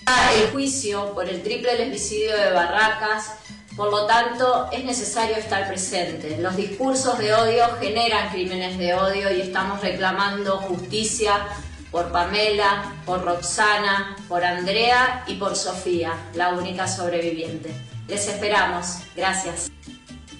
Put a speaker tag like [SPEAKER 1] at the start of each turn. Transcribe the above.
[SPEAKER 1] El juicio por el triple lesbicidio de Barracas, por lo tanto, es necesario estar presente. Los discursos de odio generan crímenes de odio y estamos reclamando justicia por Pamela, por Roxana, por Andrea y por Sofía, la única sobreviviente. Les esperamos. Gracias.